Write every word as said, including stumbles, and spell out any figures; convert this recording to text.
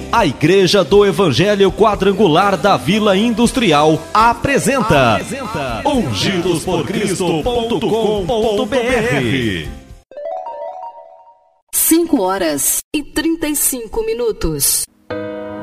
A Igreja do Evangelho Quadrangular da Vila Industrial apresenta, apresenta ungidos por cristo ponto com ponto b r. cinco horas e trinta e cinco minutos.